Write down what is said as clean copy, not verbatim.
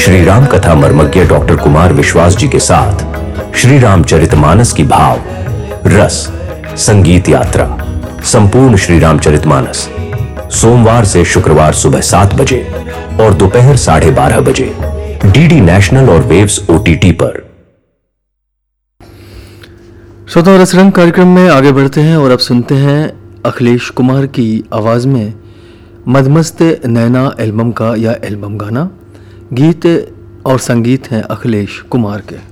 श्री राम कथा मर्मज्ञ डॉक्टर कुमार विश्वास जी के साथ श्री रामचरितमानस की भाव रस संगीत यात्रा संपूर्ण श्री रामचरितमानस सोमवार से शुक्रवार सुबह 7 बजे और दोपहर 12:30 बजे डीडी नेशनल और वेव्स OTT पर। श्रोताओं, रसरंग कार्यक्रम में आगे बढ़ते हैं और अब सुनते हैं अखिलेश कुमार की आवाज में मदमस्त नैना एल्बम का या एल्बम गाना। गीत और संगीत हैं अखिलेश कुमार के।